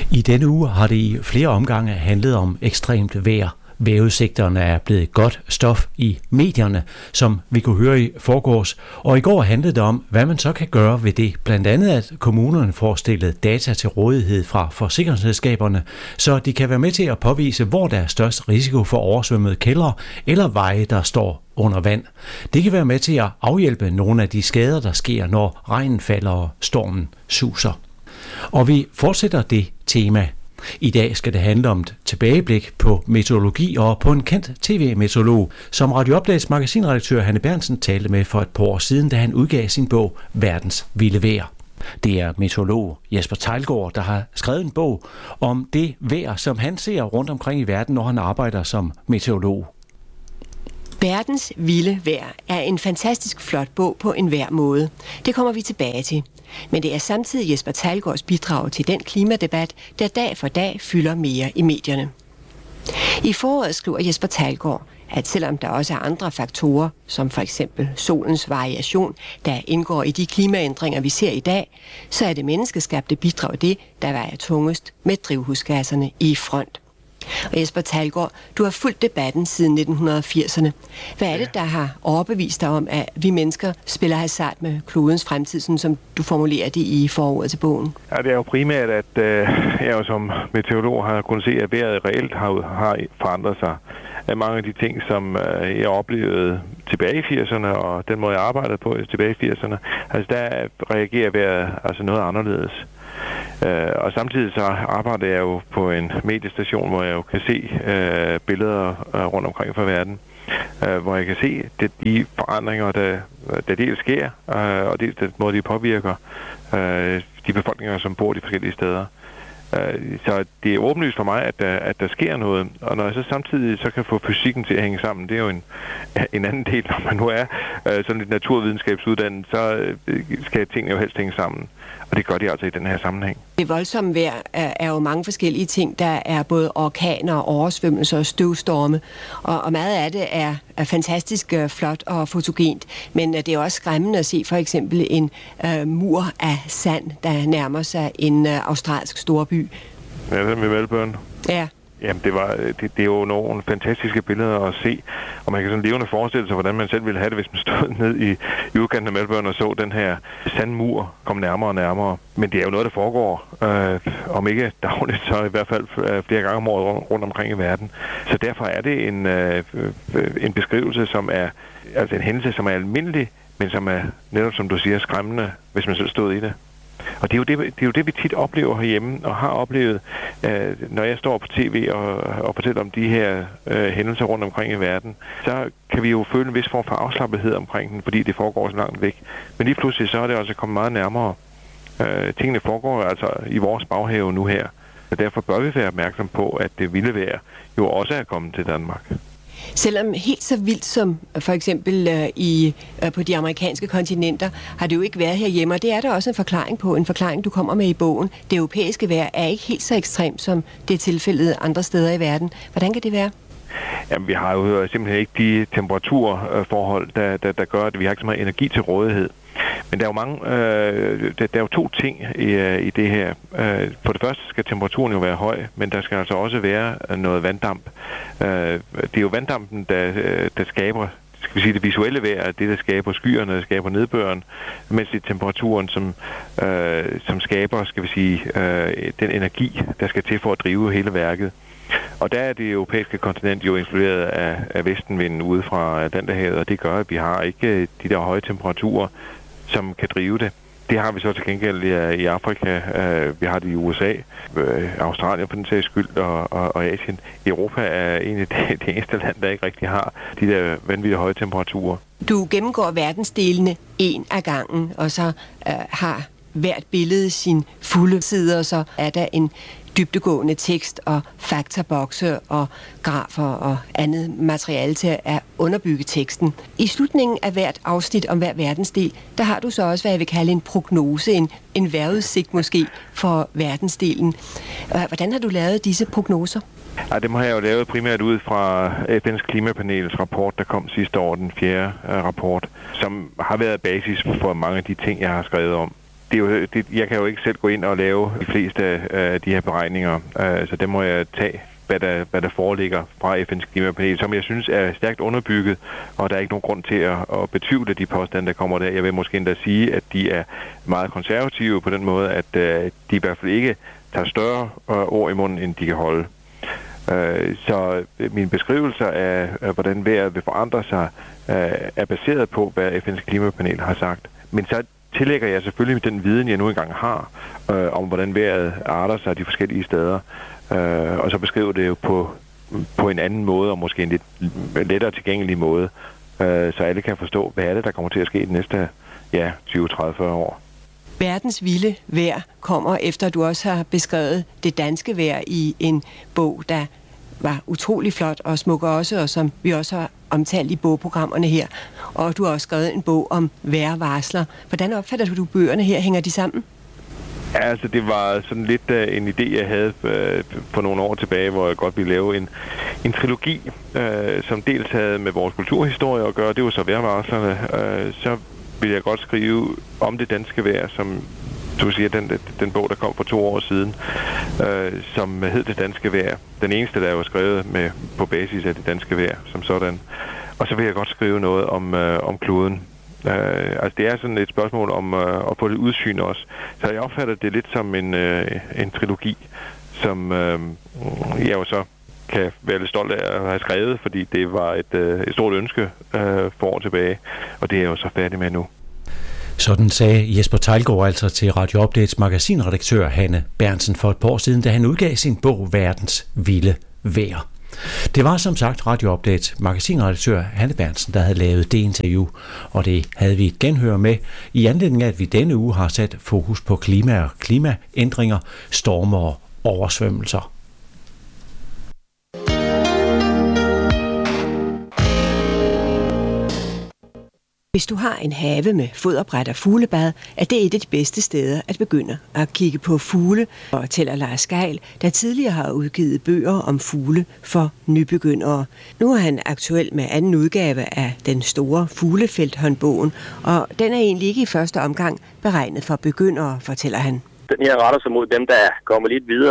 I denne uge har det i flere omgange handlet om ekstremt vejr. Vejrudsigterne er blevet godt stof i medierne, som vi kunne høre i forgårs. Og i går handlede det om, hvad man så kan gøre ved det. Blandt andet, at kommunerne får stillet data til rådighed fra forsikringsselskaberne, så de kan være med til at påvise, hvor der er størst risiko for oversvømmede kældre eller veje, der står under vand. Det kan være med til at afhjælpe nogle af de skader, der sker, når regnen falder og stormen suser. Og vi fortsætter det tema. I dag skal det handle om et tilbageblik på meteorologi og på en kendt tv-meteorolog, som Radio Updates magasinredaktør Hanne Berntsen talte med for et par år siden, da han udgav sin bog Verdens vilde vejr. Det er meteorolog Jesper Theilgaard, der har skrevet en bog om det vejr, som han ser rundt omkring i verden, når han arbejder som meteorolog. Verdens vilde vejr er en fantastisk flot bog på enhver måde. Det kommer vi tilbage til. Men det er samtidig Jesper Theilgaards bidrag til den klimadebat, der dag for dag fylder mere i medierne. I foråret skriver Jesper Theilgaard, at selvom der også er andre faktorer, som for eksempel solens variation, der indgår i de klimaændringer, vi ser i dag, så er det menneskeskabte bidrag det, der vejer tungest med drivhusgasserne i front. Og Jesper Theilgaard, du har fulgt debatten siden 1980'erne. Hvad er det, der har overbevist dig om, at vi mennesker spiller hasard med klodens fremtid, sådan som du formulerer det i forordet til bogen? Ja, det er jo primært, at jeg jo som meteorolog har kunnet se, at vejret reelt har forandret sig. Mange af de ting, som jeg oplevede tilbage i 80'erne, og den måde, jeg arbejdede på tilbage i 80'erne, altså der reagerer vejret altså noget anderledes. Og samtidig så arbejder jeg jo på en mediestation, hvor jeg jo kan se billeder rundt omkring fra verden, hvor jeg kan se de forandringer, der dels sker, og dels den måde, de påvirker de befolkninger, som bor de forskellige steder. Så det er åbenlyst for mig, at der sker noget, og når jeg så samtidig så kan få fysikken til at hænge sammen, det er jo en anden del, når man nu er sådan lidt naturvidenskabsuddannet, så skal tingene jo helst hænge sammen. Og det gør de altså i den her sammenhæng. Det voldsomme vejr er jo mange forskellige ting. Der er både orkaner, oversvømmelser og støvstorme. Og meget af det er fantastisk flot og fotogent. Men det er også skræmmende at se for eksempel en mur af sand, der nærmer sig en australsk storby. Ja, det er med Melbourne. Ja. Jamen, det er jo nogle fantastiske billeder at se, og man kan sådan levende forestille sig, hvordan man selv ville have det, hvis man stod ned i udkanten af Melbourne og så den her sandmur komme nærmere og nærmere. Men det er jo noget, der foregår, om ikke dagligt, så i hvert fald flere gange om året rundt omkring i verden. Så derfor er det en beskrivelse, som er altså en hændelse, som er almindelig, men som er netop, som du siger, skræmmende, hvis man selv stod i det. Og det er jo det, vi tit oplever herhjemme, og har oplevet, når jeg står på tv og fortæller om de her hændelser rundt omkring i verden, så kan vi jo føle en vis form for afslappethed omkring den, fordi det foregår så langt væk. Men lige pludselig så er det altså kommet meget nærmere. Tingene foregår altså i vores baghave nu her, og derfor bør vi være opmærksom på, at det vilde vejr jo også er kommet til Danmark. Selvom helt så vildt som for eksempel på de amerikanske kontinenter, har det jo ikke været herhjemme, og det er der også en forklaring på, en forklaring du kommer med i bogen. Det europæiske vejr er ikke helt så ekstremt, som det er tilfældet andre steder i verden. Hvordan kan det være? Jamen, vi har jo simpelthen ikke de temperaturforhold, der gør, at vi har ikke så meget energi til rådighed. Men der er jo der er jo to ting i det her. For det første skal temperaturen jo være høj, men der skal altså også være noget vanddamp. Det er jo vanddampen, der skaber, skal vi sige, det visuelle vejr, det der skaber skyerne, der skaber nedbøren, mens det er temperaturen, som skaber, skal vi sige, den energi, der skal til for at drive hele værket. Og der er det europæiske kontinent jo influeret af vestenvinden ude fra Atlanterhavet, og det gør, at vi har ikke de der høje temperaturer, som kan drive det. Det har vi så til gengæld i Afrika, vi har det i USA, Australien på den sags skyld, og Asien. Europa er egentlig det eneste land, der ikke rigtig har de der vanvittigt høje temperaturer. Du gennemgår verdensdelene en af gangen, og så har hvert billede sin fulde side, og så er der en dybdegående tekst og faktabokse og grafer og andet materiale til at underbygge teksten. I slutningen af hvert afsnit om hver verdensdel, der har du så også, hvad jeg vil kalde en prognose, en vejrudsigt måske for verdensdelen. Hvordan har du lavet disse prognoser? Ja, det må jeg jo lavet primært ud fra FN's klimapanels rapport, der kom sidste år, den 4. rapport, som har været basis for mange af de ting, jeg har skrevet om. jeg kan jo ikke selv gå ind og lave de fleste af de her beregninger, så det må jeg tage, hvad der foreligger fra FN's klimapanel, som jeg synes er stærkt underbygget, og der er ikke nogen grund til at betvivle de påstande, der kommer der. Jeg vil måske endda sige, at de er meget konservative på den måde, at de i hvert fald ikke tager større ord i munden, end de kan holde. Så mine beskrivelser af, hvordan vejret vil forandre sig, er baseret på, hvad FN's klimapanel har sagt. Men så tillægger jeg selvfølgelig den viden, jeg nu engang har, om hvordan vejret arter sig de forskellige steder, og så beskriver det jo på en anden måde, og måske en lidt lettere tilgængelig måde, så alle kan forstå, hvad er det, der kommer til at ske de næste 20, 30, 40 år. Verdens vilde vejr kommer efter, at du også har beskrevet det danske vejr i en bog, der var utrolig flot og smuk også, og som vi også har omtalt i bogprogrammerne her. Og du har også skrevet en bog om vejrvarsler. Hvordan opfatter du bøgerne her? Hænger de sammen? Ja, altså det var sådan lidt en idé, jeg havde for nogle år tilbage, hvor jeg godt ville lave en trilogi, som dels havde med vores kulturhistorie at gøre. Det var så vejrvarslerne. Så ville jeg godt skrive om det danske vejr, som du siger, den bog, der kom for 2 år siden, som hed Det danske vejr. Den eneste, der er jo skrevet på basis af det danske vejr, som sådan. Og så vil jeg godt skrive noget om kloden. Altså det er sådan et spørgsmål om at få det udsyn også. Så jeg opfatter det lidt som en trilogi, som jeg jo så kan være lidt stolt af at have skrevet, fordi det var et stort ønske for år tilbage, og det er jeg jo så færdig med nu. Sådan sagde Jesper Theilgaard altså til Radio Updates magasinredaktør Hanne Berntsen for et par år siden, da han udgav sin bog Verdens vilde vejr. Det var som sagt Radio Updates magasinredaktør Hanne Berntsen, der havde lavet det interview, og det havde vi et genhør med i anledning af, at vi denne uge har sat fokus på klima og klimaændringer, stormer og oversvømmelser. Hvis du har en have med foderbræt og fuglebad, er det et af de bedste steder at begynde at kigge på fugle, fortæller Lars Geil, der tidligere har udgivet bøger om fugle for nybegyndere. Nu er han aktuel med anden udgave af den store fuglefelthåndbogen, og den er egentlig ikke i første omgang beregnet for begyndere, fortæller han. Den her retter sig mod dem, der kommer lidt videre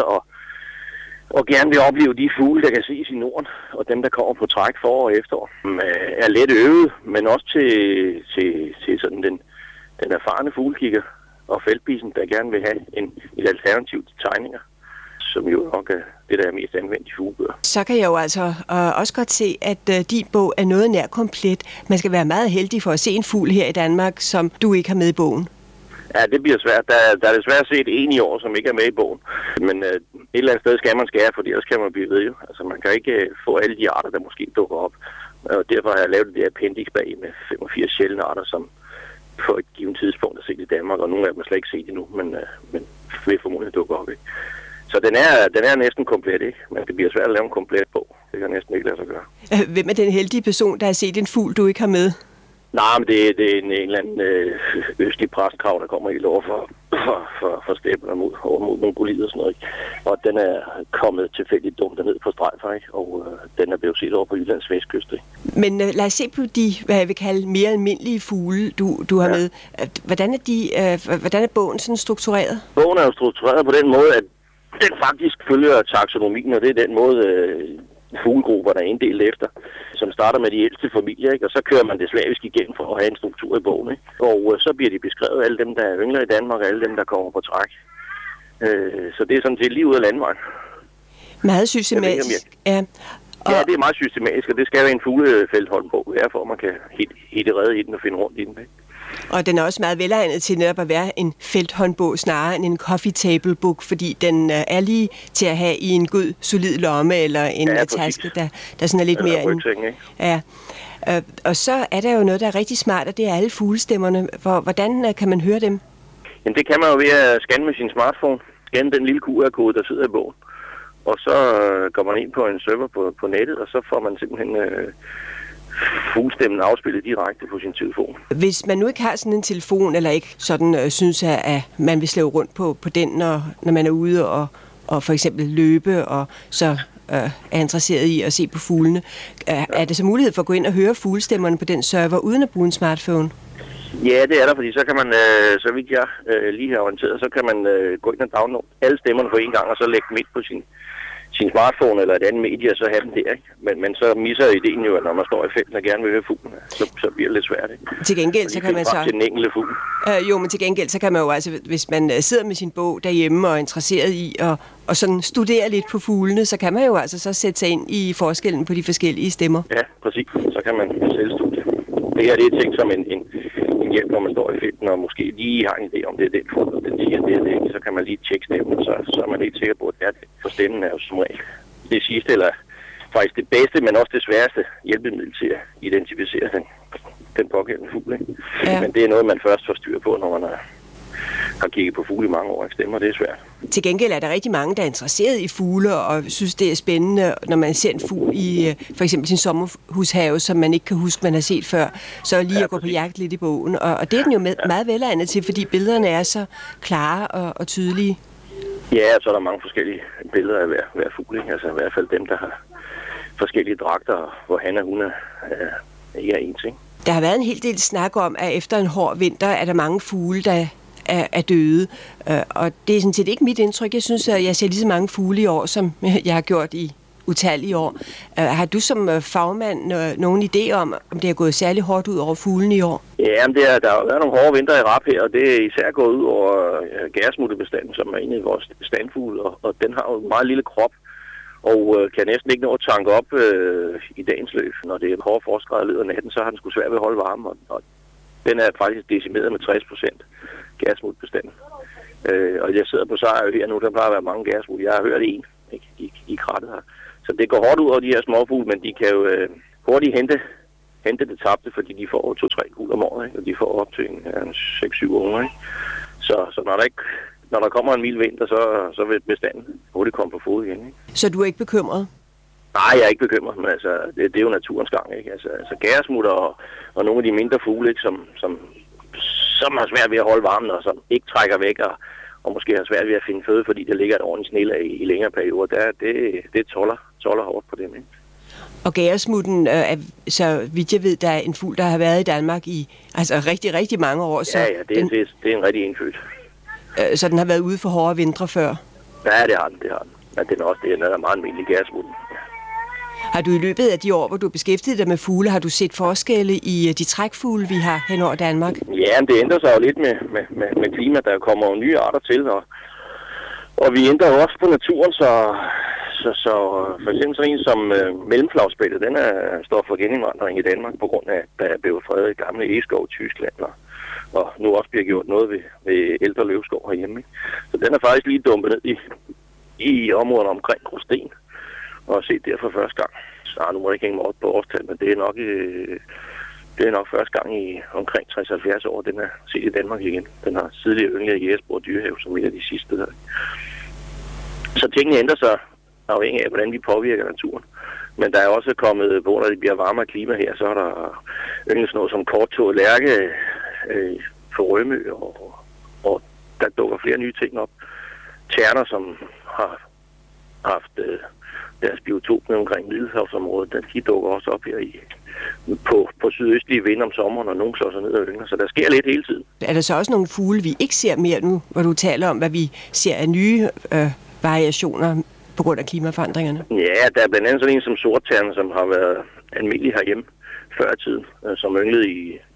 og gerne vil opleve de fugle, der kan ses i Norden, og dem, der kommer på træk forår og efterår, er let øvet, men også til sådan den erfarne fuglekigger og feltbisen, der gerne vil have et alternativ til tegninger, som jo nok er det, der er mest anvendt i fuglebøger. Så kan jeg jo altså også godt se, at din bog er noget nær komplet. Man skal være meget heldig for at se en fugl her i Danmark, som du ikke har med i bogen. Ja, det bliver svært. Der er desværre set en i år, som ikke er med i bogen. Men et eller andet sted skal man skære, for ellers kan man blive ved jo. Altså man kan ikke få alle de arter, der måske dukker op. Og derfor har jeg lavet det appendix bag med 85 sjældne arter, som på et givet tidspunkt er set i Danmark, og nogle af dem er slet ikke set endnu, men vil formodentlig dukke op, ikke? Så den er næsten komplet, ikke? Men det bliver svært at lave en komplet bog. Det kan næsten ikke lade sig gøre. Hvem er den heldige person, der har set en fugl, du ikke har med? Nej, men det er en eller anden østlig præstkrav, der kommer helt over for stepperne over mod Mongoliet og sådan noget. Ikke? Og den er kommet tilfældigt dumt derned på strejfer, ikke? Og den er blevet set over på Jyllands vestkyst. Ikke? Men lad os se på de, hvad jeg vil kalde mere almindelige fugle, du har med. Hvordan er bogen sådan struktureret? Bogen er jo struktureret på den måde, at den faktisk følger taksonomien, og det er den måde fuglegrupper, der er inddelt efter, som starter med de ældste familier, ikke? Og så kører man det slavisk igennem for at have en struktur i bogen. Ikke? Og så bliver de beskrevet, alle dem, der er yngre i Danmark, og alle dem, der kommer på træk. Så det er sådan set lige ud af landvejen. Meget systematisk. Ja, det er meget systematisk, og det skal være en fuglefelthåndbog, for at man kan hitte redde i den og finde rundt i den. Ikke? Og den er også meget velegnet til netop at være en felthåndbog snarere end en coffee table book, fordi den er lige til at have i en god, solid lomme eller en taske, der sådan er lidt mere end... Ja. Og så er der jo noget, der er rigtig smart, og det er alle fuglestemmerne. Hvordan kan man høre dem? Jamen det kan man jo ved at scanne med sin smartphone. Scanne den lille QR-kode, der sidder i bogen. Og så går man ind på en server på nettet, og så får man simpelthen... fuglestemmen afspillet direkte på sin telefon. Hvis man nu ikke har sådan en telefon, eller ikke sådan synes, at man vil slæve rundt på den, når man er ude og for eksempel løbe, og så er interesseret i at se på fuglene, er det så mulighed for at gå ind og høre fuglestemmerne på den server, uden at bruge en smartphone? Ja, det er der, fordi så kan man, så vidt jeg lige har orienteret, så kan man gå ind og downloade alle stemmerne på en gang, og så lægge dem ind på sin smartphone eller et andet medie, og så have dem der, ikke? Men så misser ideen jo, at når man står i felten og gerne vil høre fuglen, så bliver det lidt svært, ikke? Til gengæld, så kan man så... til den enkelte fugl. Jo, men til gengæld, så kan man jo altså, hvis man sidder med sin bog derhjemme og er interesseret i og sådan studere lidt på fuglene, så kan man jo altså så sætte sig ind i forskellen på de forskellige stemmer. Ja, præcis. Så kan man selv studere. Det her, det er tænkt som en hjælp, når man står i felten, og måske lige har en idé om det er den fugl, og den siger, det er det ikke. Så kan man lige tjekke stemmen, så er man helt sikker på, at det er det. For stemmen er jo som regel det sidste, eller faktisk det bedste, men også det sværeste hjælpemiddel til at identificere den pågældende fugl. Ikke? Ja. Men det er noget, man først får styr på, når man har kigget på fugle i mange år. Stemmer, det er svært. Til gengæld er der rigtig mange, der er interesseret i fugle og synes, det er spændende, når man ser en fugl i for eksempel sin sommerhushave, som man ikke kan huske, man har set før, så lige at gå på jagt lidt i bogen. Og det er den jo meget velegnet til, fordi billederne er så klare og tydelige. Ja, så er der mange forskellige billeder af hver fugl. Altså i hvert fald dem, der har forskellige dragter, hvor han og hun ikke er ens. Ikke? Der har været en hel del snak om, at efter en hård vinter er der mange fugle, der er døde. Og det er sådan set ikke mit indtryk. Jeg synes, at jeg ser lige så mange fugle i år, som jeg har gjort i utallige år. Har du som fagmand nogen idé om det er gået særlig hårdt ud over fuglene i år? Ja, men der har været nogle hårde vinter i rap her, og det er især gået ud over gærsmuttebestanden, som er en af vores standfugle, og den har jo en meget lille krop, og kan næsten ikke nå at tanke op i dagens løb. Når det er hårde forskræder lød af natten, så har den sgu svært ved at holde varme, og den er faktisk decimeret med 60% gærsmutbestanden. Og jeg sidder på Sejrø her nu, der plejer at være mange gærsmut. Jeg har hørt en i krattet her. Så det går hårdt ud over de her småfugle, men de kan jo hurtigt hente det tabte, fordi de får 2-3 kugler om året, ikke? Og de får op til 6-7 unger. Ikke? Så når der kommer en mild vinter, så vil bestanden hurtigt komme på fod igen. Ikke? Så du er ikke bekymret? Nej, jeg er ikke bekymret, men altså, det er jo naturens gang. Ikke? Altså gærsmutter og nogle af de mindre fugle, ikke? Som har svært ved at holde varmen, og som ikke trækker væk, og måske har svært ved at finde føde, fordi der ligger et ordentligt snelag i længere perioder. Det toller hårdt på dem. Ikke? Og gæresmutten, så vidt jeg ved, der er en fugl, der har været i Danmark i rigtig, rigtig mange år. Så ja, det er en rigtig indfødt. Så den har været ude for hårde vintre før? Ja, det har den. Men den er meget almindelig gæresmutten. Har du i løbet af de år, hvor du beskæftiget dig med fugle, har du set forskelle i de trækfugle, vi har hen over Danmark? Ja, det ændrer sig jo lidt med klima. Der kommer jo nye arter til, og vi ændrer jo også på naturen, så for eksempel sådan en som mellemflagspættet, den står for genindvandring i Danmark, på grund af, at der er blevet fredet i gamle egeskov i Tyskland, og nu også bliver gjort noget ved ældre løvskov herhjemme. Ikke? Så den er faktisk lige dumpet ned i områderne omkring Gråsten, og set der for første gang. Så nu må jeg ikke hænge mig op på årstal, men det er nok første gang i omkring 60-70 år, den er set i Danmark igen. Den har tidligere ynglet i Jægersborg Dyrehave som et af de sidste der. Så tingene ændrer sig afhængig af, hvordan vi påvirker naturen. Men der er også kommet, hvor der bliver varmere klima her, så er der ynglet sådan noget som korttået lærke for Rømø, og der dukker flere nye ting op. Terner, som har haft deres biotop med omkring Middelhavsområdet, de dukker også op her på sydøstlige vind om sommeren, og nogen slår sig ned og yngler. Så der sker lidt hele tiden. Er der så også nogle fugle, vi ikke ser mere nu, hvor du taler om, hvad vi ser af nye variationer på grund af klimaforandringerne? Ja, der er blandt andet sådan en som sortterne, som har været almindelig herhjemme før i tiden, som ynglede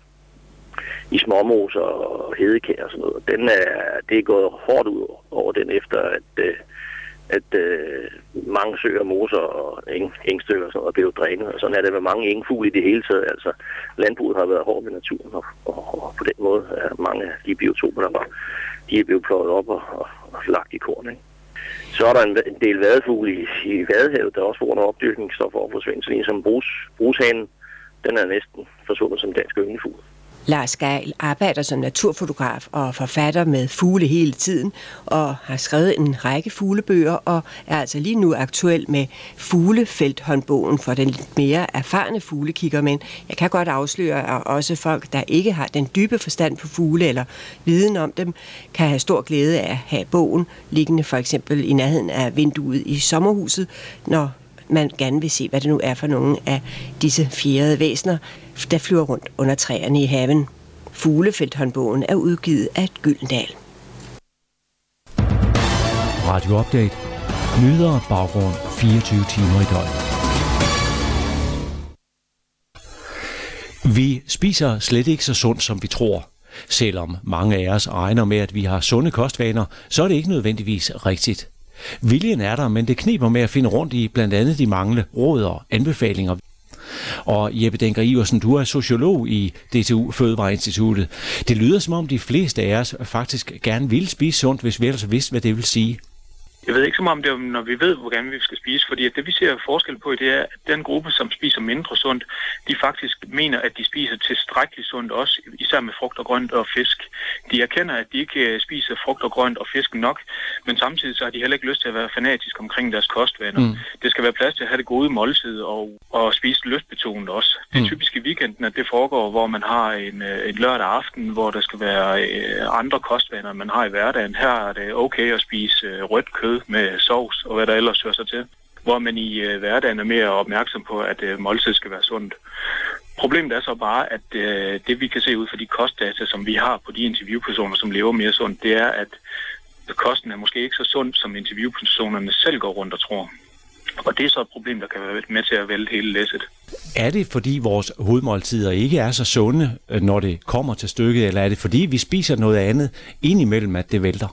i småmos og hedekær og sådan noget. Det er gået hårdt ud over den, efter at mange søer, moser og engstykker og sådan noget er blevet drænet. Og sådan er det med mange engfugle i det hele taget. Altså, landbruget har været hårdt ved naturen, og på den måde er mange af de biotoper, der var, de er blevet pløjet op og lagt i korn. Ikke? Så er der en del vadefugle i Vadehavet, der også får nogle opdyrkningsstoffer over forsvind. Så en som brushanen, den er næsten forsvundet som dansk ynglefugl. Lars Geil arbejder som naturfotograf og forfatter med fugle hele tiden, og har skrevet en række fuglebøger, og er altså lige nu aktuel med Fuglefelthåndbogen for den lidt mere erfarne fuglekigger. Men jeg kan godt afsløre, at også folk, der ikke har den dybe forstand på fugle eller viden om dem, kan have stor glæde af at have bogen liggende for eksempel i nærheden af vinduet i sommerhuset, når man gerne vil se, hvad det nu er for nogle af disse fjerede væsener, der flyver rundt under træerne i haven. Fuglefeldt-håndbogen er udgivet af Gyldendal. Radio Update. Nyheder og baggrund 24 timer i døgnet. Vi spiser slet ikke så sundt, som vi tror. Selvom mange af os regner med, at vi har sunde kostvaner, så er det ikke nødvendigvis rigtigt. Viljen er der, men det kniber med at finde rundt i blandt andet de manglende råd og anbefalinger. Og Jeppe Denker Iversen, du er sociolog i DTU Fødevareinstituttet. Det lyder som om de fleste af os faktisk gerne vil spise sundt, hvis vi ellers vidste, hvad det vil sige. Jeg ved ikke så meget om det, når vi ved, hvordan vi skal spise, fordi det vi ser forskel på, det er, at den gruppe, som spiser mindre sundt, de faktisk mener, at de spiser tilstrækkeligt sundt, også især med frugt og grønt og fisk. De erkender, at de ikke spiser frugt og grønt og fisk nok, men samtidig så har de heller ikke lyst til at være fanatiske omkring deres kostvaner. Det skal være plads til at have det gode måltid og spise lystbetonet også. Det er typisk i weekenden, at det foregår, hvor man har en lørdag aften, hvor der skal være andre kostvaner, man har i hverdagen. Her er det okay at spise rødt kød med sovs og hvad der ellers hører sig til, hvor man i hverdagen er mere opmærksom på, at måltid skal være sundt. Problemet er så bare, at det vi kan se ud fra de kostdata, som vi har på de interviewpersoner, som lever mere sundt, det er, at kosten er måske ikke så sund, som interviewpersonerne selv går rundt og tror. Og det er så et problem, der kan være med til at vælte hele læsset. Er det fordi vores hovedmåltider ikke er så sunde, når det kommer til stykket, eller er det fordi vi spiser noget andet indimellem, at det vælter?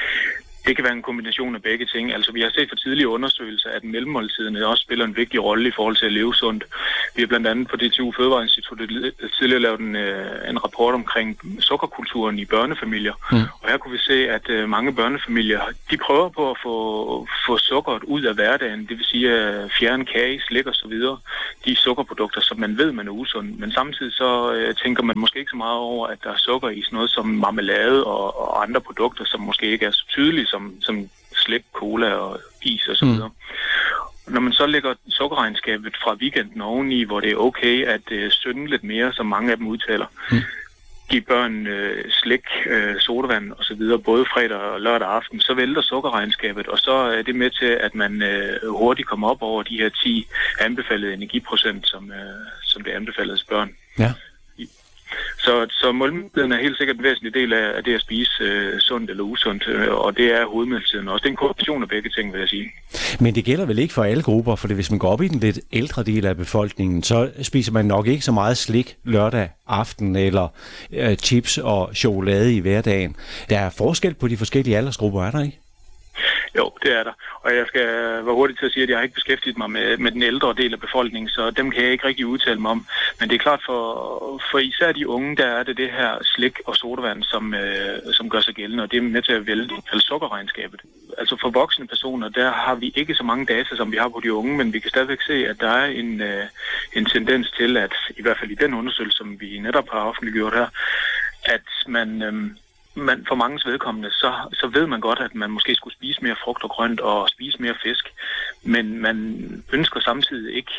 Det kan være en kombination af begge ting. Altså, vi har set for tidlige undersøgelser, at mellemmåltiderne også spiller en vigtig rolle i forhold til at leve sundt. Vi har blandt andet på DTU Fødevareinstituttet tidligere lavet en rapport omkring sukkerkulturen i børnefamilier. Og her kunne vi se, at mange børnefamilier, de prøver på at få sukkeret ud af hverdagen. Det vil sige at fjerne kage, slik og så videre. De sukkerprodukter, som man ved, man er usund. Men samtidig så tænker man måske ikke så meget over, at der er sukker i sådan noget som marmelade og andre produkter, som måske ikke er så tydelige som slik, cola og is og så videre. Når man så lægger sukkerregnskabet fra weekenden oveni, hvor det er okay at synde lidt mere, som mange af dem udtaler, give børn slik, sodavand og så videre, både fredag og lørdag aften, så vælter sukkerregnskabet, og så er det med til, at man hurtigt kommer op over de her 10 anbefalede energiprocent, som det anbefalede til børn. Ja. Så måltiden er helt sikkert en væsentlig del af det at spise sundt eller usundt, og det er hovedmåltiden også. Det er en kombination af begge ting, vil jeg sige. Men det gælder vel ikke for alle grupper, for hvis man går op i den lidt ældre del af befolkningen, så spiser man nok ikke så meget slik lørdag aften eller chips og chokolade i hverdagen. Der er forskel på de forskellige aldersgrupper, er der ikke? Jo, det er der. Og jeg skal være hurtig til at sige, at jeg har ikke beskæftiget mig med den ældre del af befolkningen, så dem kan jeg ikke rigtig udtale mig om. Men det er klart, for især de unge, der er det her slik og sodavand, som gør sig gældende, og det er med til at vælte sukkerregnskabet. Altså for voksne personer, der har vi ikke så mange data, som vi har på de unge, men vi kan stadigvæk se, at der er en tendens til, at i hvert fald i den undersøgelse, som vi netop har offentliggjort her, at man for manges vedkommende, så ved man godt, at man måske skulle spise mere frugt og grønt og spise mere fisk, men man ønsker samtidig ikke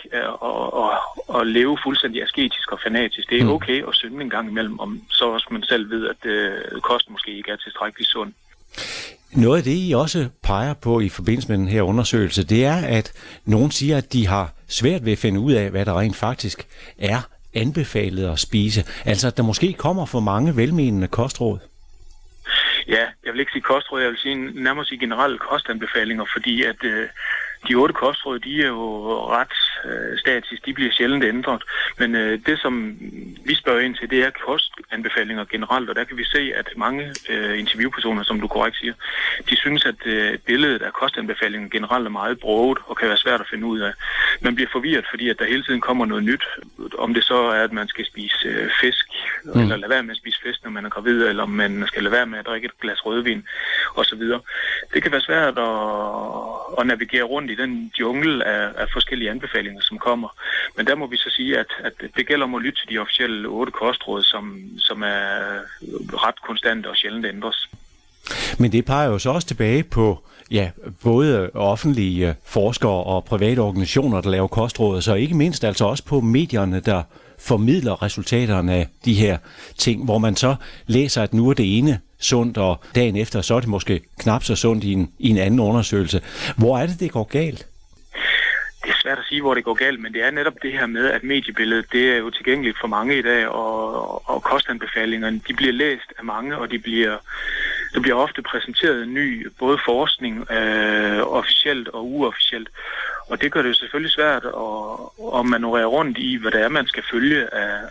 at leve fuldstændig asketisk og fanatisk. Det er okay at synde en gang imellem, om så også man selv ved, at kosten måske ikke er tilstrækkeligt sund. Noget af det, I også peger på i forbindelse med den her undersøgelse, det er, at nogen siger, at de har svært ved at finde ud af, hvad der rent faktisk er anbefalet at spise. Altså, at der måske kommer for mange velmenende kostråd. Ja, jeg vil ikke sige kostråd, jeg vil sige nærmere sige generelle kostanbefalinger, fordi at de 8 kostråd, de er jo ret statisk, de bliver sjældent ændret. Men det, som vi spørger ind til, det er kostanbefalinger generelt, og der kan vi se, at mange interviewpersoner, som du korrekt siger, de synes, at billedet af kostanbefalinger generelt er meget broget og kan være svært at finde ud af. Man bliver forvirret, fordi at der hele tiden kommer noget nyt, om det så er, at man skal spise fisk, eller lade være med at spise fisk, når man er gravid, eller om man skal lade være med at drikke et glas rødvin, osv. Det kan være svært at navigere rundt i den jungle af forskellige anbefalinger, som kommer. Men der må vi så sige, at det gælder om at lytte til de officielle 8 kostråd, som er ret konstante og sjældent ændres. Men det peger jo så også tilbage på både offentlige forskere og private organisationer, der laver kostråd, så ikke mindst altså også på medierne, der formidler resultaterne af de her ting, hvor man så læser, at nu er det ene sundt, og dagen efter så er det måske knap så sundt i en anden undersøgelse. Hvor er det går galt? Det er svært at sige, hvor det går galt, men det er netop det her med, at mediebilledet, det er jo tilgængeligt for mange i dag, og kostanbefalingerne, de bliver læst af mange, og der bliver ofte præsenteret ny både forskning, officielt og uofficielt. Og det gør det jo selvfølgelig svært at manøvrere rundt i, hvad det er, man skal følge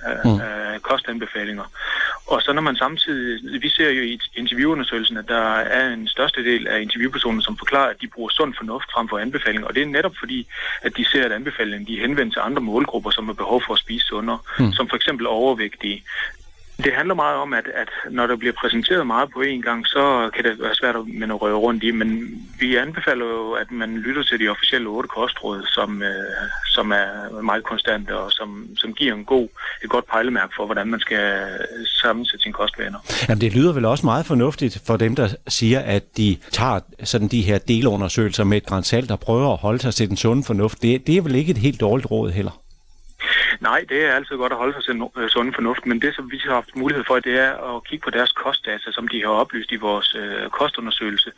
af kostanbefalinger. Og så når man samtidig, vi ser jo i interviewundersøgelsen, at der er en største del af interviewpersoner, som forklarer, at de bruger sund fornuft frem for anbefalinger. Og det er netop fordi, at de ser, at anbefalingen de er henvendt til andre målgrupper, som har behov for at spise sundere, som for eksempel overvægtige. Det handler meget om, at når der bliver præsenteret meget på én gang, så kan det være svært at manøvrere rundt i, men vi anbefaler jo, at man lytter til de officielle 8 kostråd, som er meget konstante og som giver et godt pejlemærke for, hvordan man skal sammensætte sine kostvaner. Jamen, det lyder vel også meget fornuftigt for dem, der siger, at de tager sådan de her delundersøgelser med et gran salt og prøver at holde sig til den sunde fornuft. Det er vel ikke et helt dårligt råd heller? Nej, det er altid godt at holde sig til sund fornuft, men det, som vi har haft mulighed for, det er at kigge på deres kostdata, som de har oplyst i vores kostundersøgelse.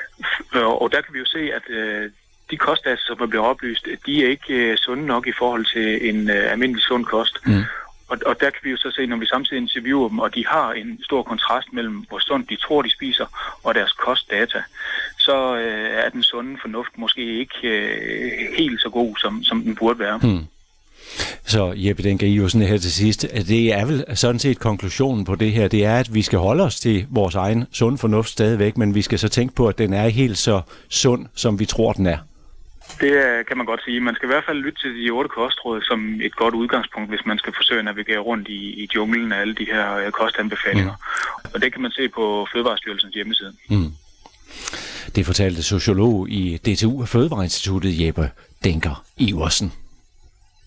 Og der kan vi jo se, at de kostdata, som er blevet oplyst, de er ikke sunde nok i forhold til en almindelig sund kost. Og der kan vi jo så se, når vi samtidig interviewer dem, og de har en stor kontrast mellem, hvor sundt de tror, de spiser, og deres kostdata, så er den sunde fornuft måske ikke helt så god, som den burde være. Så Jeppe Denker Iversen her til sidst, det er vel sådan set konklusionen på det her, det er, at vi skal holde os til vores egen sund fornuft stadigvæk, men vi skal så tænke på, at den er helt så sund, som vi tror, den er. Det kan man godt sige. Man skal i hvert fald lytte til de 8 kostråd som et godt udgangspunkt, hvis man skal forsøge at navigere rundt i junglen af alle de her kostanbefalinger. Og det kan man se på Fødevarestyrelsens hjemmeside. Det fortalte sociolog i DTU Fødevareinstituttet Jeppe Denker Iversen.